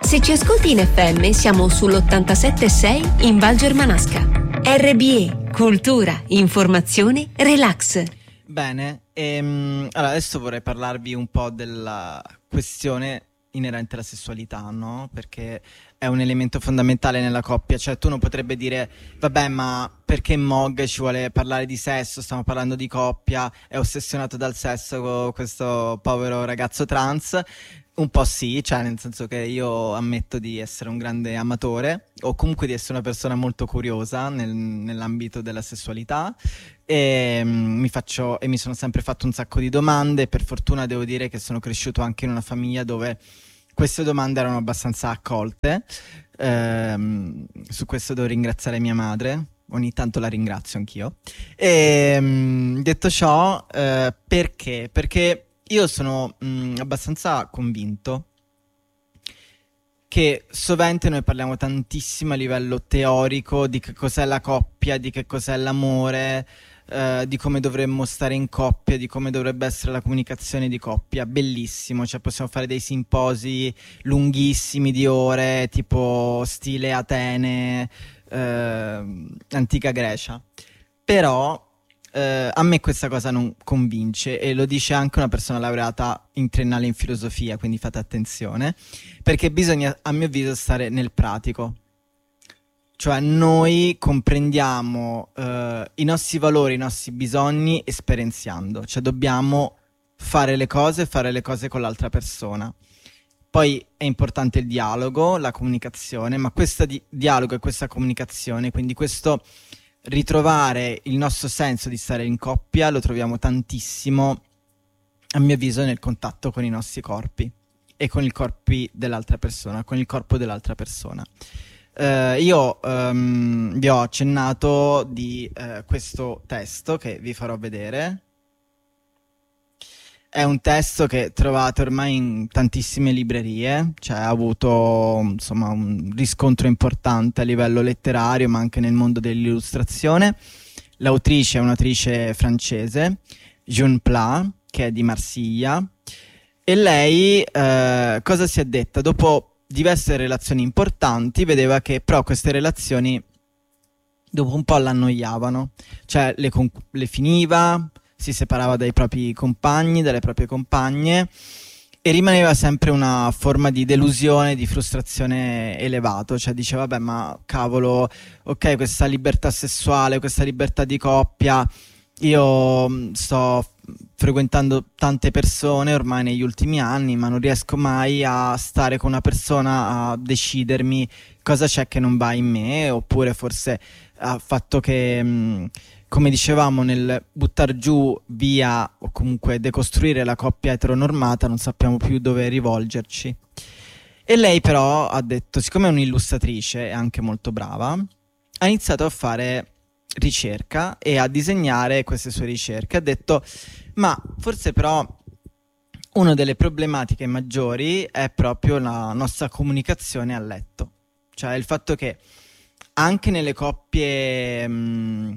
Se ci ascolti in FM siamo sull'87.6 in Val Germanasca. RBE, cultura, informazione, relax. Bene, allora adesso vorrei parlarvi un po' della questione inerente alla sessualità, no? Perché è un elemento fondamentale nella coppia. Cioè tu non potrebbe dire vabbè, ma perché Mog ci vuole parlare di sesso, stiamo parlando di coppia, è ossessionato dal sesso con questo povero ragazzo trans. Un po' sì, cioè nel senso che io ammetto di essere un grande amatore o comunque di essere una persona molto curiosa nell'ambito della sessualità e mi sono sempre fatto un sacco di domande. Per fortuna devo dire che sono cresciuto anche in una famiglia dove queste domande erano abbastanza accolte. Su questo devo ringraziare mia madre, ogni tanto la ringrazio anch'io. Detto ciò, perché? Perché io sono abbastanza convinto che sovente noi parliamo tantissimo a livello teorico di che cos'è la coppia, di che cos'è l'amore, di come dovremmo stare in coppia, di come dovrebbe essere la comunicazione di coppia. Bellissimo, cioè possiamo fare dei simposi lunghissimi di ore, tipo stile Atene, antica Grecia. Però a me questa cosa non convince, e lo dice anche una persona laureata in triennale in filosofia, quindi fate attenzione, perché bisogna, a mio avviso, stare nel pratico. Cioè noi comprendiamo i nostri valori, i nostri bisogni esperienziando, cioè dobbiamo fare le cose con l'altra persona. Poi è importante il dialogo, la comunicazione, ma questo dialogo e questa comunicazione, quindi questo ritrovare il nostro senso di stare in coppia, lo troviamo tantissimo, a mio avviso, nel contatto con i nostri corpi e con i corpi dell'altra persona, con il corpo dell'altra persona. Io vi ho accennato di questo testo che vi farò vedere. È un testo che trovate ormai in tantissime librerie, cioè ha avuto insomma un riscontro importante a livello letterario, ma anche nel mondo dell'illustrazione. L'autrice è un'autrice francese, June Pla, che è di Marsiglia, e lei cosa si è detta? Dopo diverse relazioni importanti, vedeva che però queste relazioni dopo un po' l'annoiavano, cioè le finiva, si separava dai propri compagni, dalle proprie compagne, e rimaneva sempre una forma di delusione, di frustrazione elevato. Cioè diceva vabbè, ma cavolo, ok, questa libertà sessuale, questa libertà di coppia, io sto frequentando tante persone ormai negli ultimi anni, ma non riesco mai a stare con una persona, a decidermi cosa c'è che non va in me, oppure forse ha fatto che come dicevamo, nel buttar giù via o comunque decostruire la coppia eteronormata non sappiamo più dove rivolgerci. E lei però ha detto, siccome è un'illustratrice e anche molto brava, ha iniziato a fare ricerca e a disegnare queste sue ricerche. Ha detto ma forse però una delle problematiche maggiori è proprio la nostra comunicazione a letto, cioè il fatto che anche nelle coppie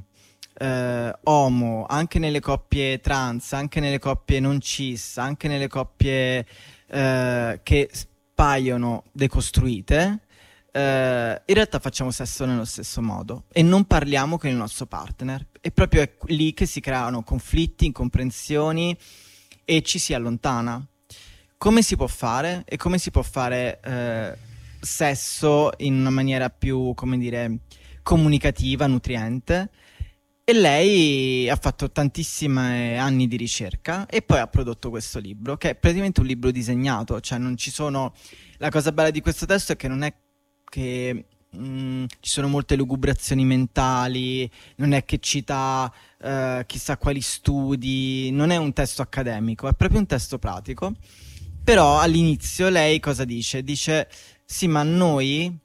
homo, anche nelle coppie trans, anche nelle coppie non cis, anche nelle coppie che paiono decostruite, in realtà facciamo sesso nello stesso modo e non parliamo con il nostro partner, e proprio è lì che si creano conflitti, incomprensioni e ci si allontana. Come si può fare? E come si può fare sesso in una maniera più, come dire, comunicativa, nutriente? E lei ha fatto tantissimi anni di ricerca e poi ha prodotto questo libro, che è praticamente un libro disegnato. Cioè non ci sono... La cosa bella di questo testo è che non è che ci sono molte lugubrazioni mentali, non è che cita chissà quali studi, non è un testo accademico, è proprio un testo pratico. Però all'inizio lei cosa dice? Dice sì, ma noi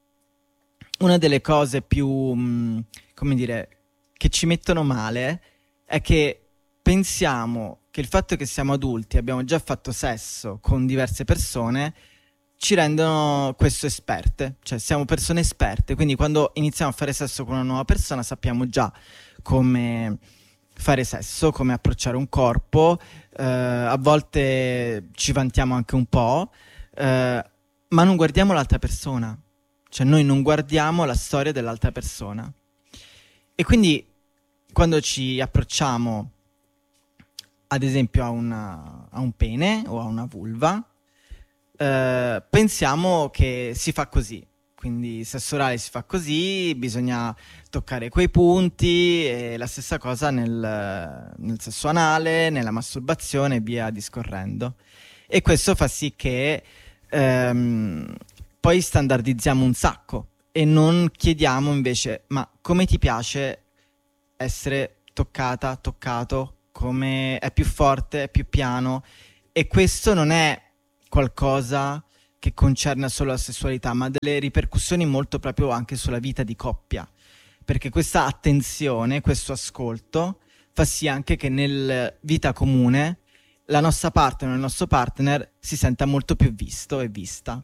una delle cose più, come dire, che ci mettono male è che pensiamo che il fatto che siamo adulti, abbiamo già fatto sesso con diverse persone, ci rendono questo esperte, cioè siamo persone esperte, quindi quando iniziamo a fare sesso con una nuova persona sappiamo già come fare sesso, come approcciare un corpo, a volte ci vantiamo anche un po', ma non guardiamo l'altra persona, cioè noi non guardiamo la storia dell'altra persona. E quindi quando ci approcciamo ad esempio a un pene o a una vulva, pensiamo che si fa così, quindi sesso orale si fa così, bisogna toccare quei punti, e la stessa cosa nel sesso anale, nella masturbazione e via discorrendo. E questo fa sì che poi standardizziamo un sacco e non chiediamo invece: ma come ti piace essere toccata, toccato? Come è più forte, è più piano? E questo non è qualcosa che concerne solo la sessualità, ma delle ripercussioni molto proprio anche sulla vita di coppia, perché questa attenzione, questo ascolto fa sì anche che nella vita comune la nostra partner o il nostro partner si senta molto più visto e vista.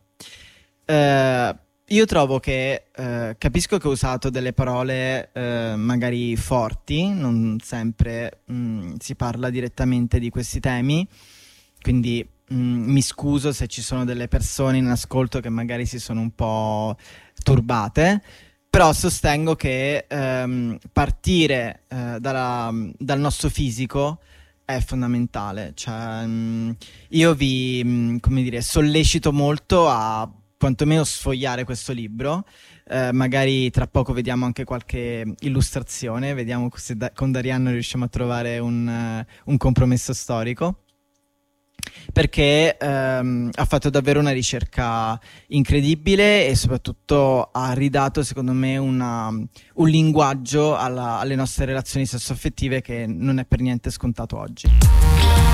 Io trovo che capisco che ho usato delle parole magari forti, non sempre si parla direttamente di questi temi, quindi mi scuso se ci sono delle persone in ascolto che magari si sono un po' turbate, però sostengo che partire dal nostro fisico è fondamentale. Cioè, io vi, come dire, sollecito molto a quantomeno sfogliare questo libro. Magari tra poco vediamo anche qualche illustrazione, vediamo se con Darianna riusciamo a trovare un compromesso storico, perché ha fatto davvero una ricerca incredibile e soprattutto ha ridato, secondo me, un linguaggio alle nostre relazioni sessuaffettive che non è per niente scontato oggi.